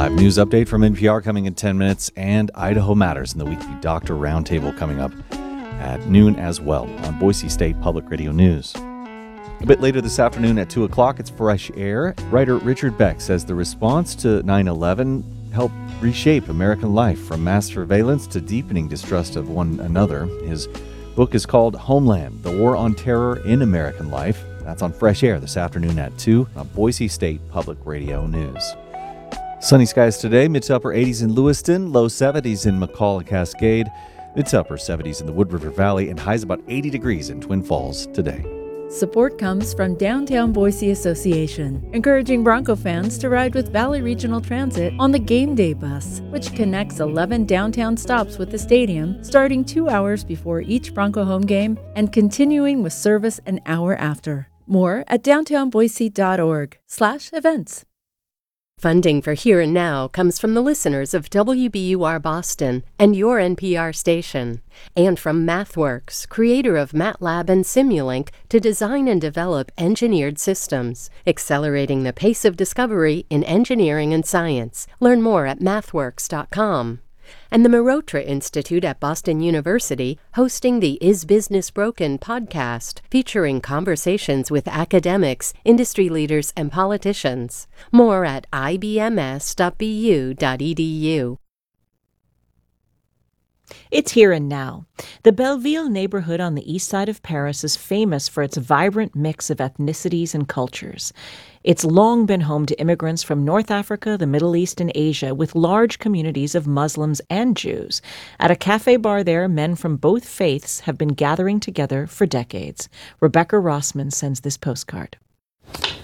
live news update from NPR coming in 10 minutes, and Idaho Matters in the weekly Doctor Roundtable coming up at noon as well on Boise State Public Radio News. A bit later this afternoon at 2 o'clock, it's Fresh Air. Writer Richard Beck says the response to 9/11 helped reshape American life from mass surveillance to deepening distrust of one another. His book is called Homeland, The War on Terror in American Life. That's on Fresh Air this afternoon at 2 on Boise State Public Radio News. Sunny skies today, mid to upper 80s in Lewiston, low 70s in McCall and Cascade, mid to upper 70s in the Wood River Valley, and highs about 80 degrees in Twin Falls today. Support comes from Downtown Boise Association, encouraging Bronco fans to ride with Valley Regional Transit on the Game Day Bus, which connects 11 downtown stops with the stadium, starting 2 hours before each Bronco home game and continuing with service an hour after. More at downtownboise.org/events. Funding for Here and Now comes from the listeners of WBUR Boston and your NPR station, and from MathWorks, creator of MATLAB and Simulink to design and develop engineered systems, accelerating the pace of discovery in engineering and science. Learn more at mathworks.com. And the Marotra Institute at Boston University hosting the Is Business Broken podcast, featuring conversations with academics, industry leaders, and politicians. More at ibms.bu.edu. It's Here and Now. The Belleville neighborhood on the east side of Paris is famous for its vibrant mix of ethnicities and cultures. It's long been home to immigrants from North Africa, the Middle East, and Asia, with large communities of Muslims and Jews. At a cafe bar there, men from both faiths have been gathering together for decades. Rebecca Rossman sends this postcard.